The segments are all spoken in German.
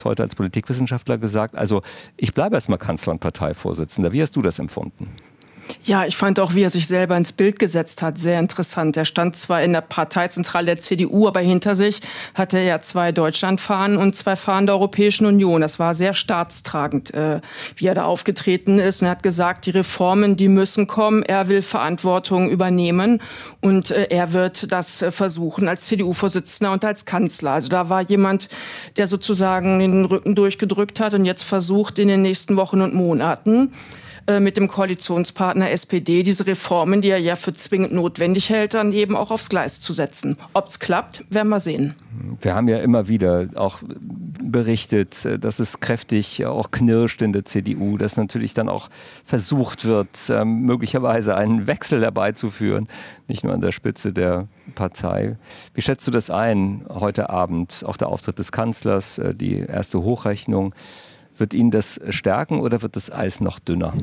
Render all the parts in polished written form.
heute als Politikwissenschaftler gesagt, also ich bleibe erstmal Kanzler und Parteivorsitzender. Wie hast du das empfunden? Ja, ich fand auch, wie er sich selber ins Bild gesetzt hat, sehr interessant. Er stand zwar in der Parteizentrale der CDU, aber hinter sich hatte er ja 2 Deutschlandfahnen und 2 Fahnen der Europäischen Union. Das war sehr staatstragend, wie er da aufgetreten ist. Und er hat gesagt, die Reformen, die müssen kommen. Er will Verantwortung übernehmen und er wird das versuchen als CDU-Vorsitzender und als Kanzler. Also da war jemand, der sozusagen den Rücken durchgedrückt hat und jetzt versucht, in den nächsten Wochen und Monaten mit dem Koalitionspartner SPD diese Reformen, die er ja für zwingend notwendig hält, dann eben auch aufs Gleis zu setzen. Ob es klappt, werden wir sehen. Wir haben ja immer wieder auch berichtet, dass es kräftig auch knirscht in der CDU, dass natürlich dann auch versucht wird, möglicherweise einen Wechsel herbeizuführen, nicht nur an der Spitze der Partei. Wie schätzt du das ein heute Abend? Auch der Auftritt des Kanzlers, die erste Hochrechnung. Wird ihn das stärken oder wird das Eis noch dünner?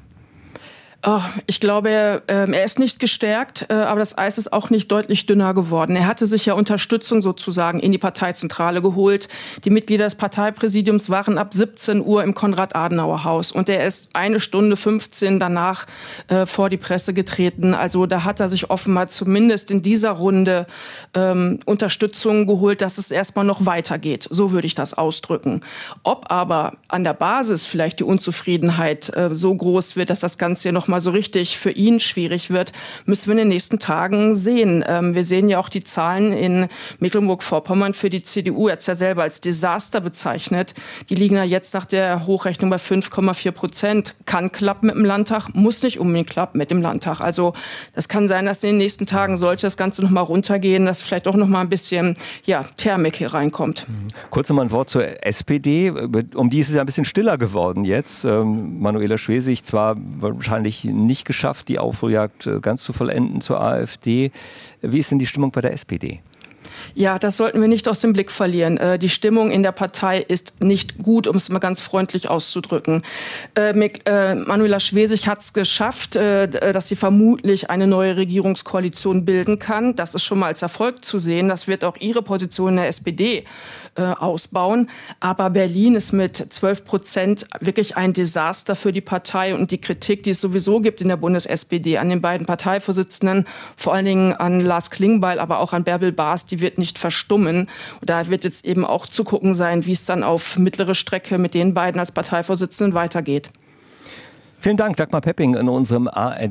Ich glaube, er ist nicht gestärkt, aber das Eis ist auch nicht deutlich dünner geworden. Er hatte sich ja Unterstützung sozusagen in die Parteizentrale geholt. Die Mitglieder des Parteipräsidiums waren ab 17 Uhr im Konrad-Adenauer-Haus und er ist 1 Stunde 15 danach vor die Presse getreten. Also da hat er sich offenbar zumindest in dieser Runde Unterstützung geholt, dass es erstmal noch weitergeht. So würde ich das ausdrücken. Ob aber an der Basis vielleicht die Unzufriedenheit so groß wird, dass das Ganze hier noch mal so richtig für ihn schwierig wird, müssen wir in den nächsten Tagen sehen. Wir sehen ja auch die Zahlen in Mecklenburg-Vorpommern für die CDU, er hat es ja selber als Desaster bezeichnet. Die liegen ja jetzt nach der Hochrechnung bei 5,4%. Kann klappen mit dem Landtag, muss nicht unbedingt klappen mit dem Landtag. Also das kann sein, dass in den nächsten Tagen sollte das Ganze noch mal runtergehen, dass vielleicht auch noch mal ein bisschen Thermik hier reinkommt. Kurz noch mal ein Wort zur SPD. Um die ist es ja ein bisschen stiller geworden jetzt. Manuela Schwesig zwar wahrscheinlich nicht geschafft, die Aufholjagd ganz zu vollenden zur AfD. Wie ist denn die Stimmung bei der SPD? Ja, das sollten wir nicht aus dem Blick verlieren. Die Stimmung in der Partei ist nicht gut, um es mal ganz freundlich auszudrücken. Manuela Schwesig hat es geschafft, dass sie vermutlich eine neue Regierungskoalition bilden kann. Das ist schon mal als Erfolg zu sehen. Das wird auch ihre Position in der SPD ausbauen. Aber Berlin ist mit 12% wirklich ein Desaster für die Partei. Und die Kritik, die es sowieso gibt in der Bundes-SPD an den beiden Parteivorsitzenden, vor allen Dingen an Lars Klingbeil, aber auch an Bärbel Baas, die wird nicht verstummen. Und da wird jetzt eben auch zu gucken sein, wie es dann auf mittlere Strecke mit den beiden als Parteivorsitzenden weitergeht. Vielen Dank, Dagmar Pepping in unserem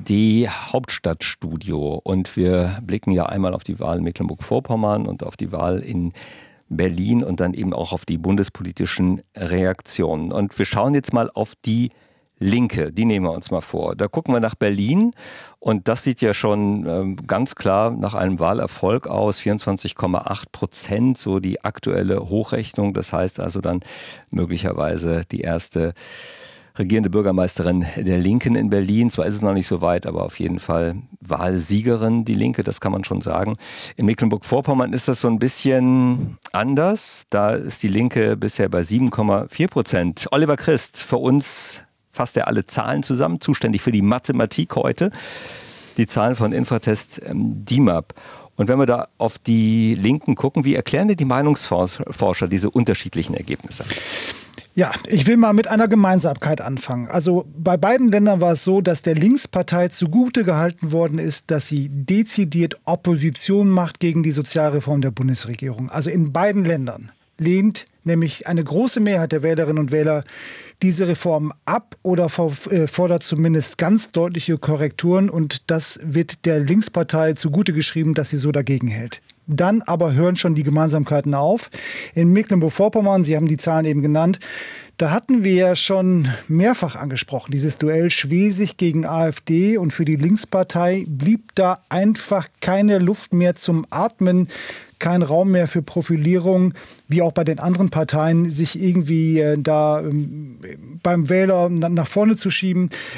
ARD-Hauptstadtstudio. Und wir blicken ja einmal auf die Wahl in Mecklenburg-Vorpommern und auf die Wahl in Berlin und dann eben auch auf die bundespolitischen Reaktionen. Und wir schauen jetzt mal auf die Linke, die nehmen wir uns mal vor. Da gucken wir nach Berlin und das sieht ja schon ganz klar nach einem Wahlerfolg aus. 24,8%, so die aktuelle Hochrechnung. Das heißt also dann möglicherweise die erste regierende Bürgermeisterin der Linken in Berlin. Zwar ist es noch nicht so weit, aber auf jeden Fall Wahlsiegerin, die Linke, das kann man schon sagen. In Mecklenburg-Vorpommern ist das so ein bisschen anders. Da ist die Linke bisher bei 7,4%. Oliver Christ, für uns fasst er alle Zahlen zusammen, zuständig für die Mathematik heute. Die Zahlen von Infratest DIMAP. Und wenn wir da auf die Linken gucken, wie erklären denn die Meinungsforscher diese unterschiedlichen Ergebnisse? Ja, ich will mal mit einer Gemeinsamkeit anfangen. Also bei beiden Ländern war es so, dass der Linkspartei zugute gehalten worden ist, dass sie dezidiert Opposition macht gegen die Sozialreform der Bundesregierung. Also in beiden Ländern lehnt nämlich eine große Mehrheit der Wählerinnen und Wähler diese Reform ab oder fordert zumindest ganz deutliche Korrekturen. Und das wird der Linkspartei zugute geschrieben, dass sie so dagegen hält. Dann aber hören schon die Gemeinsamkeiten auf. In Mecklenburg-Vorpommern, Sie haben die Zahlen eben genannt, da hatten wir ja schon mehrfach angesprochen, dieses Duell Schwesig gegen AfD. Und für die Linkspartei blieb da einfach keine Luft mehr zum Atmen, kein Raum mehr für Profilierung, wie auch bei den anderen Parteien, sich irgendwie beim Wähler nach vorne zu schieben.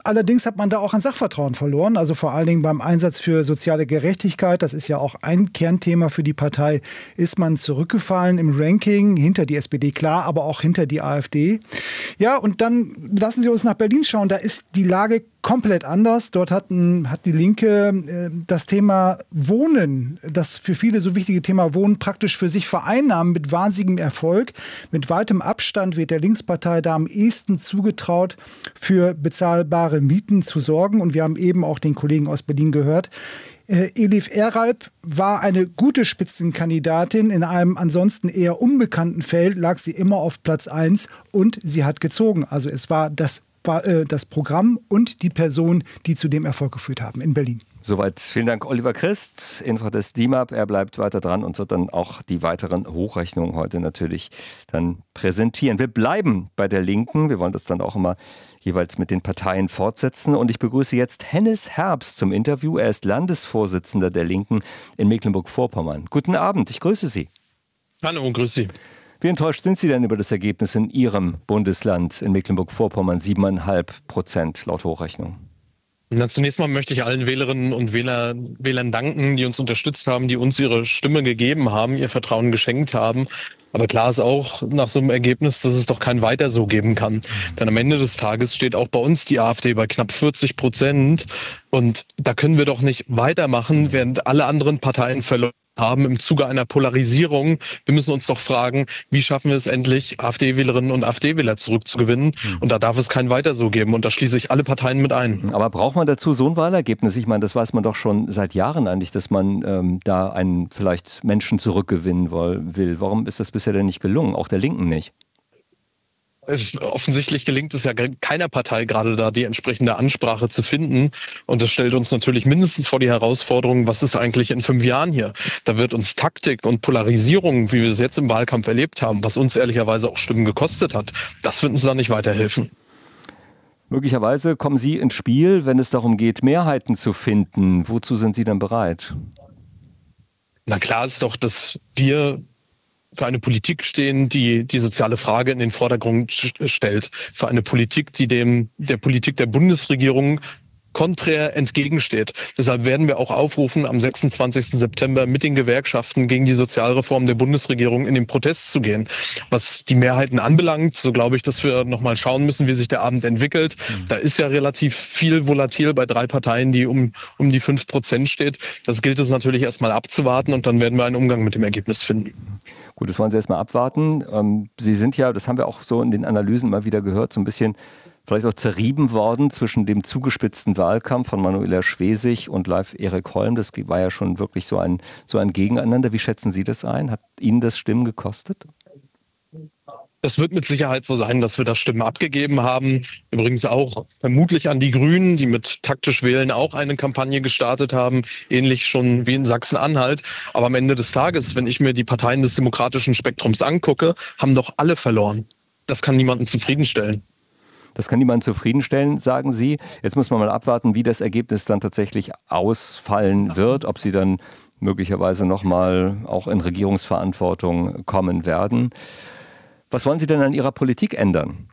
Allerdings hat man da auch an Sachvertrauen verloren, also vor allen Dingen beim Einsatz für soziale Gerechtigkeit. Das ist ja auch ein Kernthema für die Partei. Ist man zurückgefallen im Ranking, hinter die SPD klar, aber auch hinter die AfD. Ja, und dann lassen Sie uns nach Berlin schauen. Da ist die Lage komplett anders. Dort hat die Linke das Thema Wohnen, das für viele so wichtige Thema Wohnen, praktisch für sich vereinnahmen mit wahnsinnigem Erfolg. Mit weitem Abstand wird der Linkspartei da am ehesten zugetraut, für bezahlbare Mieten zu sorgen. Und wir haben eben auch den Kollegen aus Berlin gehört. Elif Eralp war eine gute Spitzenkandidatin. In einem ansonsten eher unbekannten Feld lag sie immer auf Platz 1 und sie hat gezogen. Also es war das Programm und die Person, die zu dem Erfolg geführt haben in Berlin. Soweit. Vielen Dank, Oliver Christ, Info des DIMAP. Er bleibt weiter dran und wird dann auch die weiteren Hochrechnungen heute natürlich dann präsentieren. Wir bleiben bei der Linken. Wir wollen das dann auch immer jeweils mit den Parteien fortsetzen. Und ich begrüße jetzt Hennes Herbst zum Interview. Er ist Landesvorsitzender der Linken in Mecklenburg-Vorpommern. Guten Abend, ich grüße Sie. Hallo, grüß Sie. Wie enttäuscht sind Sie denn über das Ergebnis in Ihrem Bundesland in Mecklenburg-Vorpommern? 7,5% laut Hochrechnung. Na, zunächst mal möchte ich allen Wählerinnen und Wählern danken, die uns unterstützt haben, die uns ihre Stimme gegeben haben, ihr Vertrauen geschenkt haben. Aber klar ist auch nach so einem Ergebnis, dass es doch kein Weiter so geben kann. Denn am Ende des Tages steht auch bei uns die AfD bei knapp 40%. Und da können wir doch nicht weitermachen, während alle anderen Parteien verloren haben im Zuge einer Polarisierung. Wir müssen uns doch fragen, wie schaffen wir es endlich, AfD-Wählerinnen und AfD-Wähler zurückzugewinnen? Und da darf es kein Weiter so geben. Und da schließe ich alle Parteien mit ein. Aber braucht man dazu so ein Wahlergebnis? Ich meine, das weiß man doch schon seit Jahren eigentlich, dass man da einen vielleicht Menschen zurückgewinnen will. Warum ist das bisher denn nicht gelungen? Auch der Linken nicht. Offensichtlich gelingt es ja keiner Partei gerade da, die entsprechende Ansprache zu finden. Und das stellt uns natürlich mindestens vor die Herausforderung, was ist eigentlich in 5 Jahren hier? Da wird uns Taktik und Polarisierung, wie wir es jetzt im Wahlkampf erlebt haben, was uns ehrlicherweise auch Stimmen gekostet hat, das wird uns da nicht weiterhelfen. Möglicherweise kommen Sie ins Spiel, wenn es darum geht, Mehrheiten zu finden. Wozu sind Sie denn bereit? Na klar ist doch, dass wir für eine Politik stehen, die die soziale Frage in den Vordergrund stellt. Für eine Politik, die der Politik der Bundesregierung konträr entgegensteht. Deshalb werden wir auch aufrufen, am 26. September mit den Gewerkschaften gegen die Sozialreform der Bundesregierung in den Protest zu gehen. Was die Mehrheiten anbelangt, so glaube ich, dass wir nochmal schauen müssen, wie sich der Abend entwickelt. Da ist ja relativ viel volatil bei 3 Parteien, die um die 5% steht. Das gilt es natürlich erstmal abzuwarten und dann werden wir einen Umgang mit dem Ergebnis finden. Gut, das wollen Sie erstmal abwarten. Sie sind ja, das haben wir auch so in den Analysen mal wieder gehört, so ein bisschen vielleicht auch zerrieben worden zwischen dem zugespitzten Wahlkampf von Manuela Schwesig und Leif Erik Holm. Das war ja schon wirklich so ein Gegeneinander. Wie schätzen Sie das ein? Hat Ihnen das Stimmen gekostet? Es wird mit Sicherheit so sein, dass wir da Stimmen abgegeben haben. Übrigens auch vermutlich an die Grünen, die mit taktisch Wählen auch eine Kampagne gestartet haben, ähnlich schon wie in Sachsen-Anhalt. Aber am Ende des Tages, wenn ich mir die Parteien des demokratischen Spektrums angucke, haben doch alle verloren. Das kann niemanden zufriedenstellen. Das kann niemand zufriedenstellen, sagen Sie. Jetzt muss man mal abwarten, wie das Ergebnis dann tatsächlich ausfallen wird, ob Sie dann möglicherweise nochmal auch in Regierungsverantwortung kommen werden. Was wollen Sie denn an Ihrer Politik ändern?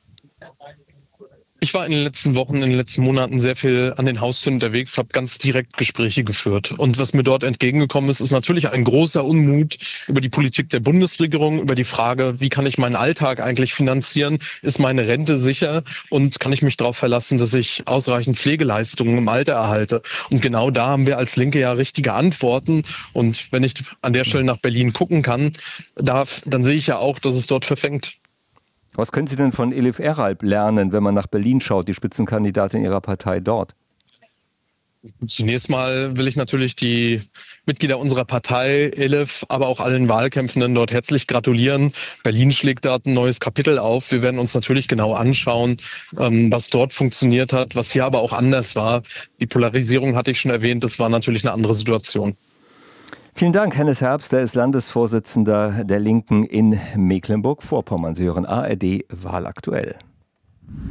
Ich war in den letzten Wochen, in den letzten Monaten sehr viel an den Haustüren unterwegs, habe ganz direkt Gespräche geführt. Und was mir dort entgegengekommen ist, ist natürlich ein großer Unmut über die Politik der Bundesregierung, über die Frage, wie kann ich meinen Alltag eigentlich finanzieren? Ist meine Rente sicher? Und kann ich mich darauf verlassen, dass ich ausreichend Pflegeleistungen im Alter erhalte? Und genau da haben wir als Linke ja richtige Antworten. Und wenn ich an der Stelle nach Berlin gucken kann, dann sehe ich ja auch, dass es dort verfängt. Was können Sie denn von Elif Eralp lernen, wenn man nach Berlin schaut, die Spitzenkandidatin Ihrer Partei dort? Zunächst mal will ich natürlich die Mitglieder unserer Partei, Elif, aber auch allen Wahlkämpfenden dort herzlich gratulieren. Berlin schlägt dort ein neues Kapitel auf. Wir werden uns natürlich genau anschauen, was dort funktioniert hat, was hier aber auch anders war. Die Polarisierung hatte ich schon erwähnt, das war natürlich eine andere Situation. Vielen Dank, Hennes Herbst, der ist Landesvorsitzender der Linken in Mecklenburg-Vorpommern. Sie hören ARD Wahlaktuell.